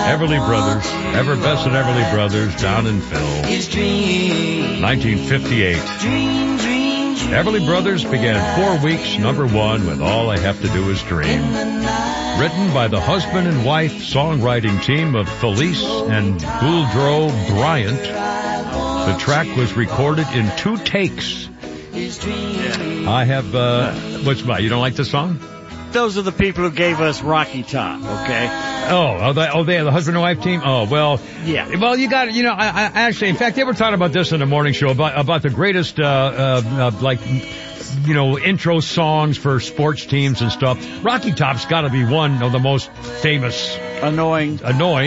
Everly Brothers, Everbest and Everly Brothers, Don and Phil. 1958. Everly Brothers began 4 weeks #1 with All I Have to Do Is Dream. Written by the husband and wife songwriting team of Felice and Boudreaux Bryant, the track was recorded in 2 takes. I have, you don't like the song? Those are the people who gave us Rocky Top, okay? They are the husband and wife team? Oh, well. Yeah. Well, you got, I actually, in fact, they were talking about this in the morning show about the greatest, intro songs for sports teams and stuff. Rocky Top's gotta be one of the most famous. Annoying.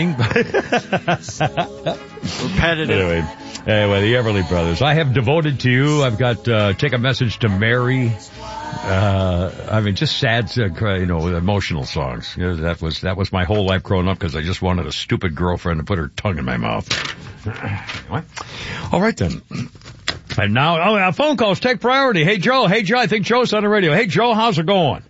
Repetitive. Anyway, the Everly Brothers. I have Devoted to You. I've got, Take a Message to Mary. Just sad, emotional songs. That was my whole life growing up because I just wanted a stupid girlfriend to put her tongue in my mouth. What? All right then. And now, phone calls take priority. Hey Joe, I think Joe's on the radio. Hey Joe, how's it going?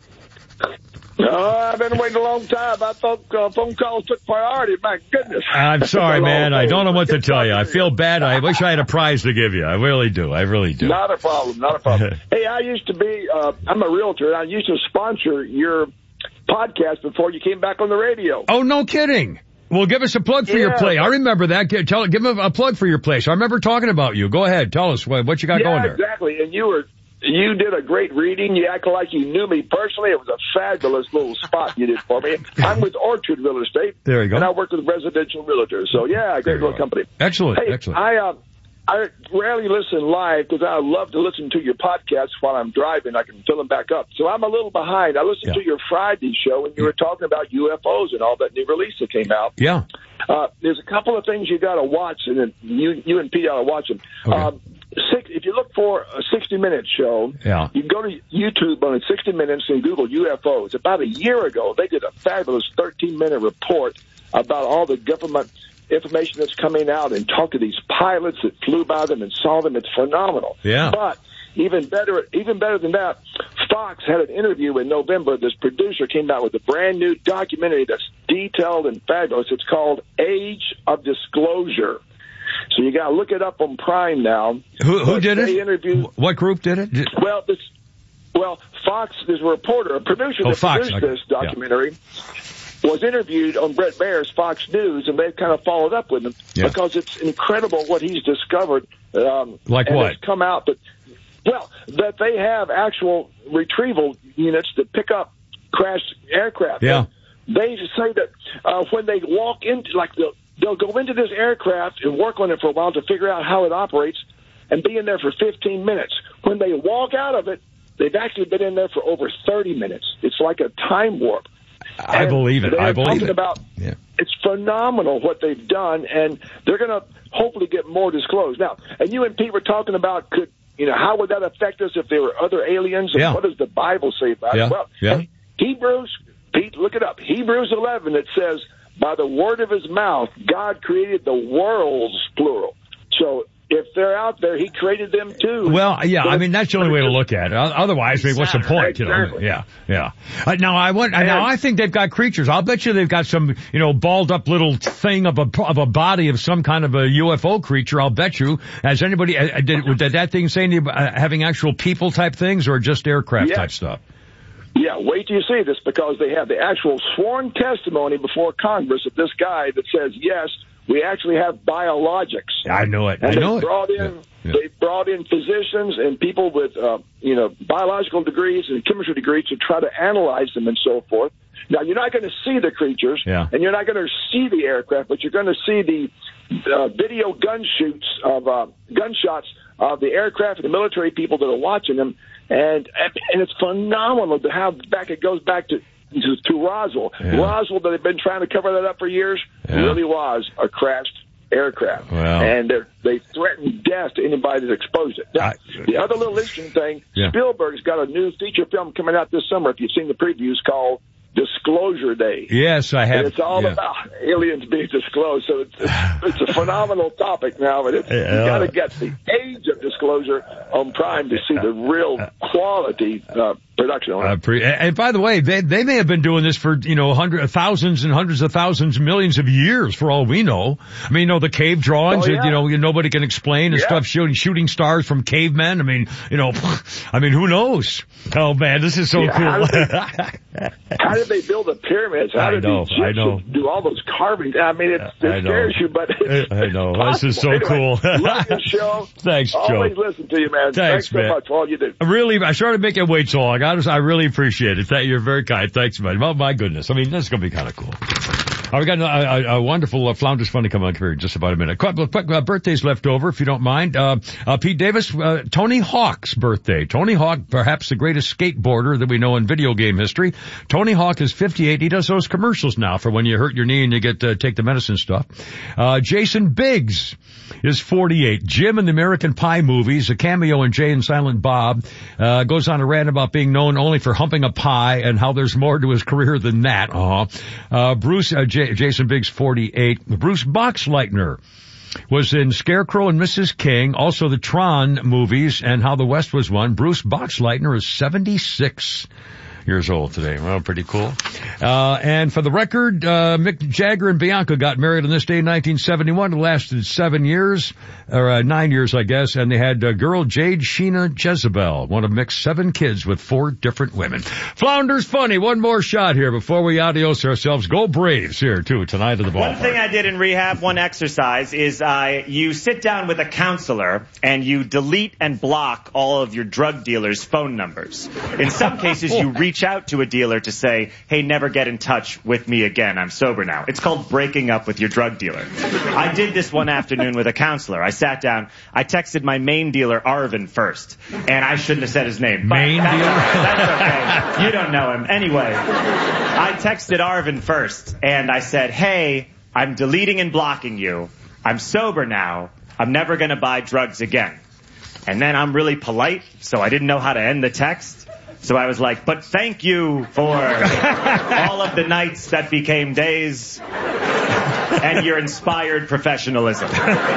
I've been waiting a long time. I thought phone calls took priority. My goodness. I'm sorry, man. I don't know what to tell you. I feel bad. I wish I had a prize to give you. I really do. Not a problem. Hey, I used to be, I'm a realtor, and I used to sponsor your podcast before you came back on the radio. Oh, no kidding. Well, give us a plug for your place. I remember that. Give him a plug for your place. I remember talking about you. Go ahead. Tell us what you got going there. Exactly. And you did a great reading. You acted like you knew me personally. It was a fabulous little spot you did for me. I'm with Orchard Real Estate. There you go. And I work with residential realtors. So, yeah, great little company. Excellent. Hey, excellent. I rarely listen live because I love to listen to your podcasts while I'm driving. I can fill them back up. So I'm a little behind. I listened to your Friday show and you were talking about UFOs and all that new release that came out. Yeah. There's a couple of things you got to watch, and then you and Pete ought to watch them. Okay. If you look for a 60-minute show, you can go to YouTube on 60 Minutes and Google UFOs. About a year ago, they did a fabulous 13-minute report about all the government information that's coming out and talk to these pilots that flew by them and saw them. It's phenomenal. Yeah. But even better than that, Fox had an interview in November. This producer came out with a brand new documentary that's detailed and fabulous. It's called Age of Disclosure. So you got to look it up on Prime now. Who did it? What group did it? Well, Fox. There's a producer that produced this documentary. Was interviewed on Brett Baer's Fox News, and they've kind of followed up with him because it's incredible what he's discovered. Like what? It's come out, that they have actual retrieval units that pick up crashed aircraft. Yeah. And they say that when they walk into, they'll go into this aircraft and work on it for a while to figure out how it operates and be in there for 15 minutes. When they walk out of it, they've actually been in there for over 30 minutes. It's like a time warp. I believe it. It's phenomenal what they've done, and they're going to hopefully get more disclosed. Now, and you and Pete were talking about, how would that affect us if there were other aliens? And what does the Bible say about it? Well, Hebrews, Pete, look it up. Hebrews 11, it says, by the word of his mouth, God created the worlds, plural. So if they're out there, he created them too. Well, yeah, that's the only way to look at it. Otherwise, what's the point? Exactly. Yeah. I think they've got creatures. I'll bet you they've got some, balled up little thing of a body of some kind of a UFO creature. I'll bet you. Has anybody, did that thing say anything about having actual people type things or just aircraft type stuff? Yeah, wait till you see this because they have the actual sworn testimony before Congress of this guy that says, yes, we actually have biologics. I know it. And they brought in physicians and people with, biological degrees and chemistry degrees to try to analyze them and so forth. Now, you're not going to see the creatures, and you're not going to see the aircraft, but you're going to see the video gunshots of the aircraft and the military people that are watching them. And it's phenomenal to how it goes back to Roswell. Yeah. Roswell, that they've been trying to cover that up for years, really was a crashed aircraft. Wow. And they threatened death to anybody that exposed it. Now, the other little interesting thing, Spielberg's got a new feature film coming out this summer, if you've seen the previews, called Disclosure Day. Yes, I have. And it's all about aliens being disclosed. So it's a phenomenal topic now, but you got to get the Age of Disclosure on Prime to see the real quality production on it. And by the way, they may have been doing this for, thousands and hundreds of thousands, millions of years for all we know. I mean, the cave drawings, nobody can explain and stuff, shooting stars from cavemen. I mean, who knows? Oh man, this is so cool. How did they build the pyramids? How did the Egyptians do all those carvings? I mean, it scares you, but I know. Possible. This is so anyway, cool. Love your show. Thanks, Joe. Always listen to you, man. Thanks so much for all you do. I started to make it wait so long. I really appreciate it. You're very kind. Thanks, man. Oh, my goodness. I mean, this is going to be kind of cool. We got a wonderful Flounders Funny coming up here in just about a minute. Quick birthdays left over, if you don't mind. Pete Davis, Tony Hawk's birthday. Tony Hawk, perhaps the greatest skateboarder that we know in video game history. Tony Hawk is 58. He does those commercials now for when you hurt your knee and you get to take the medicine stuff. Jason Biggs is 48. Jim in the American Pie movies, a cameo in Jay and Silent Bob, goes on a rant about being known only for humping a pie and how there's more to his career than that. Jason Biggs, 48. Bruce Boxleitner was in Scarecrow and Mrs. King, also the Tron movies and How the West Was Won. Bruce Boxleitner is 76 years old today. Well, pretty cool. And for the record, Mick Jagger and Bianca got married on this day in 1971. It lasted 9 years, I guess, and they had girl Jade Sheena Jezebel, one of Mick's 7 kids with 4 different women. Flounders Funny, one more shot here before we adios ourselves. Go Braves here, too, tonight at the ballpark. One thing I did in rehab, one exercise, is you sit down with a counselor and you delete and block all of your drug dealers' phone numbers. In some cases, you reach out to a dealer to say, hey, never get in touch with me again. I'm sober now. It's called breaking up with your drug dealer. I did this one afternoon with a counselor. I sat down. I texted my main dealer, Arvin, first. And I shouldn't have said his name. Main dealer? That's okay. You don't know him. Anyway, I texted Arvin first. And I said, hey, I'm deleting and blocking you. I'm sober now. I'm never going to buy drugs again. And then I'm really polite, so I didn't know how to end the text. So I was like, but thank you for all of the nights that became days and your inspired professionalism. So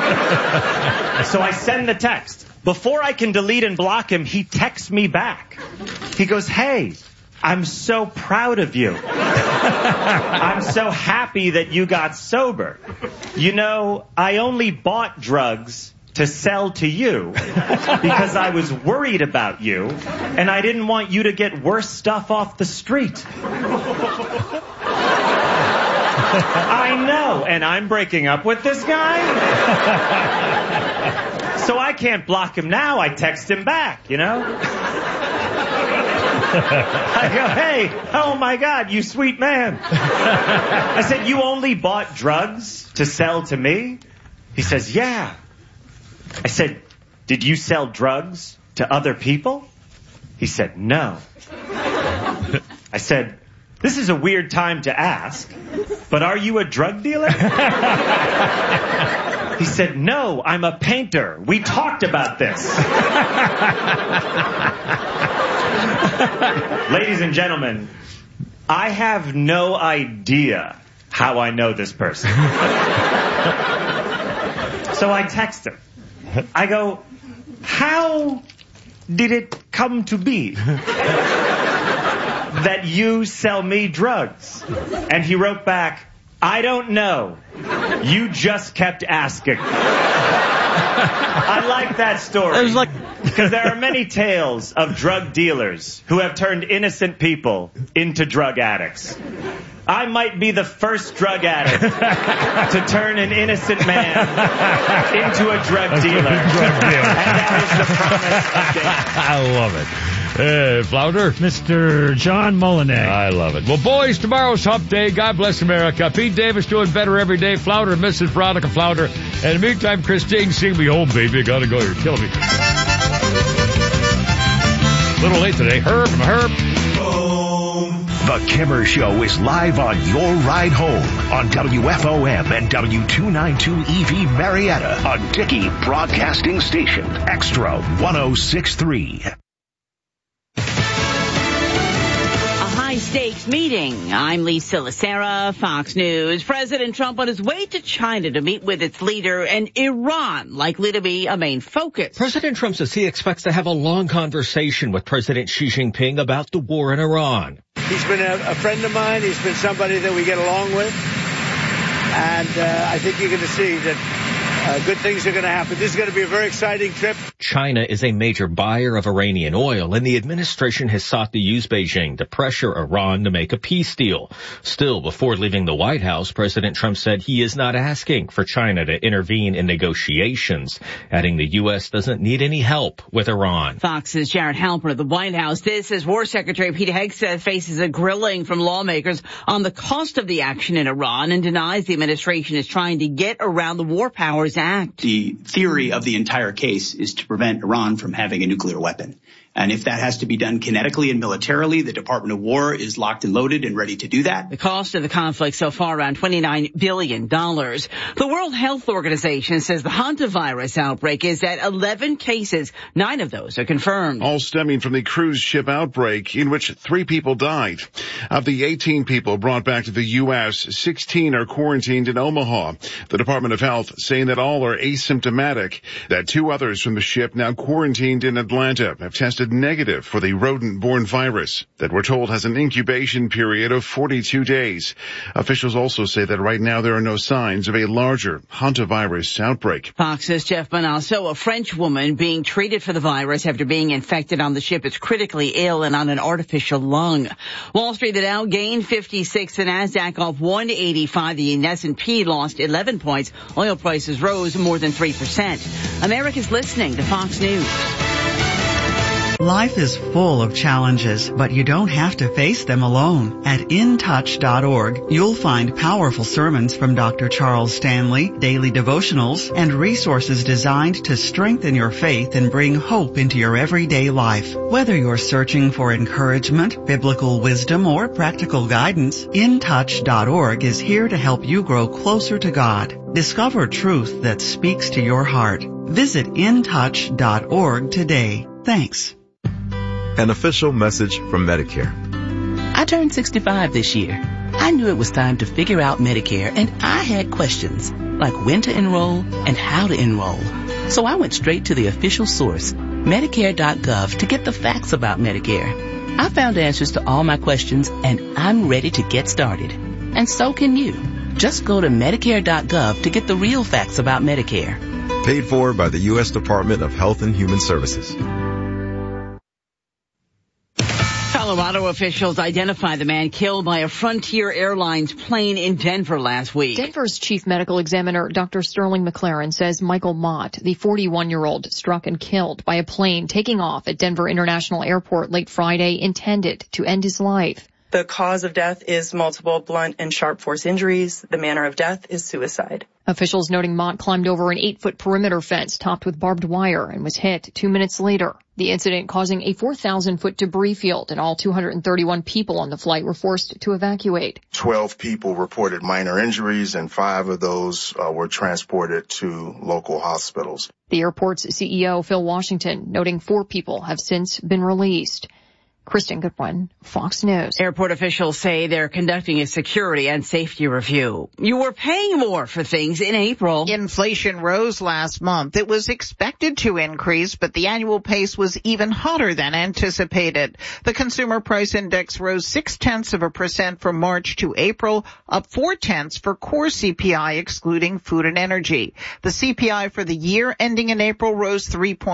I send the text. Before I can delete and block him, he texts me back. He goes, hey, I'm so proud of you. I'm so happy that you got sober. I only bought drugs to sell to you because I was worried about you and I didn't want you to get worse stuff off the street. I know, and I'm breaking up with this guy? So I can't block him now. I text him back, I go, hey, oh my God, you sweet man. I said, you only bought drugs to sell to me? He says, yeah. I said, did you sell drugs to other people? He said, no. I said, this is a weird time to ask, but are you a drug dealer? He said, no, I'm a painter. We talked about this. Ladies and gentlemen, I have no idea how I know this person. So I text him. I go, how did it come to be that you sell me drugs? And he wrote back, I don't know. You just kept asking. I like that story. Because there are many tales of drug dealers who have turned innocent people into drug addicts. I might be the first drug addict to turn an innocent man into a drug dealer. And that is the promise of death. I love it. Flounder? Mr. John Molinet. I love it. Well, boys, tomorrow's Hump Day. God bless America. Pete Davis doing better every day. Flounder, Mrs. Veronica Flounder. And in the meantime, Christine, sing me home, baby. Gotta go. You're killing me. A little late today. Herb from Herb. The Kimmer Show is live on your ride home on WFOM and W292 EV Marietta, a Dickey Broadcasting Station, Extra 1063. high-stakes meeting. I'm Lisa Lacera, Fox News. President Trump on his way to China to meet with its leader, and Iran likely to be a main focus. President Trump says he expects to have a long conversation with President Xi Jinping about the war in Iran. He's been a friend of mine. He's been somebody that we get along with. And I think you're going to see that good things are going to happen. This is going to be a very exciting trip. China is a major buyer of Iranian oil, and the administration has sought to use Beijing to pressure Iran to make a peace deal. Still, before leaving the White House, President Trump said he is not asking for China to intervene in negotiations, adding the U.S. doesn't need any help with Iran. Fox's Jared Halpern at the White House. This as War Secretary Pete Hegseth faces a grilling from lawmakers on the cost of the action in Iran and denies the administration is trying to get around the War Powers Act. The theory of the entire case is to prevent Iran from having a nuclear weapon. And if that has to be done kinetically and militarily, the Department of War is locked and loaded and ready to do that. The cost of the conflict so far around $29 billion. The World Health Organization says the hantavirus outbreak is at 11 cases. 9 of those are confirmed. All stemming from the cruise ship outbreak in which 3 people died. Of the 18 people brought back to the U.S., 16 are quarantined in Omaha. The Department of Health saying that all are asymptomatic, that 2 others from the ship now quarantined in Atlanta have tested negative for the rodent-borne virus that we're told has an incubation period of 42 days. Officials also say that right now there are no signs of a larger hantavirus outbreak. Fox's Jeff Manasso, a French woman being treated for the virus after being infected on the ship, is critically ill and on an artificial lung. Wall Street, the Dow gained 56, the Nasdaq off 185, the S&P lost 11 points. Oil prices rose more than 3%. America's listening to Fox News. Life is full of challenges, but you don't have to face them alone. At intouch.org, you'll find powerful sermons from Dr. Charles Stanley, daily devotionals, and resources designed to strengthen your faith and bring hope into your everyday life. Whether you're searching for encouragement, biblical wisdom, or practical guidance, intouch.org is here to help you grow closer to God. Discover truth that speaks to your heart. Visit intouch.org today. Thanks. An official message from Medicare. I turned 65 this year. I knew it was time to figure out Medicare, and I had questions, like when to enroll and how to enroll. So I went straight to the official source, Medicare.gov, to get the facts about Medicare. I found answers to all my questions, and I'm ready to get started. And so can you. Just go to Medicare.gov to get the real facts about Medicare. Paid for by the U.S. Department of Health and Human Services. Colorado officials identified the man killed by a Frontier Airlines plane in Denver last week. Denver's chief medical examiner, Dr. Sterling McLaren, says Michael Mott, the 41-year-old, struck and killed by a plane taking off at Denver International Airport late Friday, intended to end his life. The cause of death is multiple blunt and sharp force injuries. The manner of death is suicide. Officials noting Mott climbed over an 8-foot perimeter fence topped with barbed wire and was hit 2 minutes later. The incident causing a 4,000-foot debris field, and all 231 people on the flight were forced to evacuate. 12 people reported minor injuries, and 5 of those were transported to local hospitals. The airport's CEO, Phil Washington, noting 4 people have since been released. Kristen Goodwin, Fox News. Airport officials say they're conducting a security and safety review. You were paying more for things in April. Inflation rose last month. It was expected to increase, but the annual pace was even hotter than anticipated. The Consumer Price Index rose 0.6% from March to April, up 0.4 for core CPI excluding food and energy. The CPI for the year ending in April rose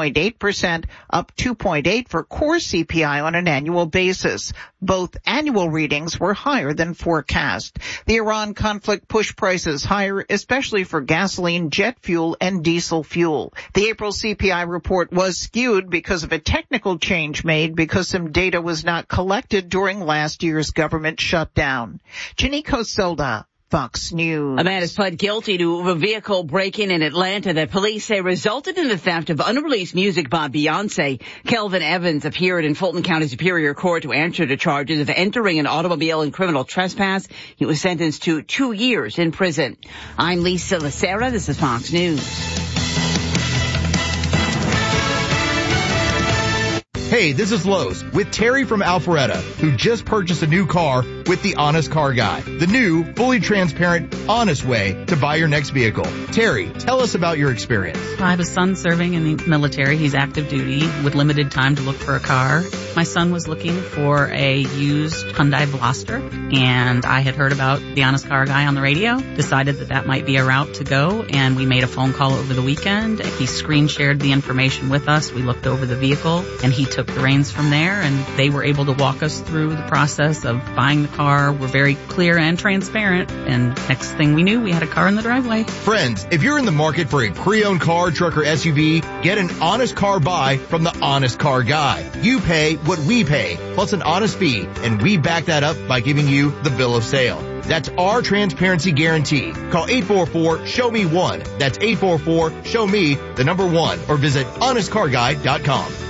3.8%, up 2.8 for core CPI on an annual basis. Both annual readings were higher than forecast. The Iran conflict pushed prices higher, especially for gasoline, jet fuel, and diesel fuel. The April CPI report was skewed because of a technical change made because some data was not collected during last year's government shutdown. Janiko Solda, Fox News. A man has pled guilty to a vehicle break-in in Atlanta that police say resulted in the theft of unreleased music by Beyonce. Kelvin Evans appeared in Fulton County Superior Court to answer the charges of entering an automobile and criminal trespass. He was sentenced to 2 years in prison. I'm Lisa Lacera. This is Fox News. Hey, Hey, this is Lowe's with Terry from Alpharetta, who just purchased a new car with the Honest Car Guy, the new, fully transparent, honest way to buy your next vehicle. Terry, tell us about your experience. I have a son serving in the military. He's active duty with limited time to look for a car. My son was looking for a used Hyundai Veloster, and I had heard about the Honest Car Guy on the radio, decided that might be a route to go, and we made a phone call over the weekend. He screen shared the information with us. We looked over the vehicle, and he took the reins from there, and they were able to walk us through the process of buying the car. We're very clear and transparent, and next thing we knew, we had a car in the driveway. Friends, if you're in the market for a pre-owned car, truck, or SUV, get an honest car buy from the Honest Car Guy. You pay what we pay, plus an honest fee, and we back that up by giving you the bill of sale. That's our transparency guarantee. Call 844-SHOW-ME-1. That's 844-SHOW-ME, the number 1, or visit honestcarguy.com.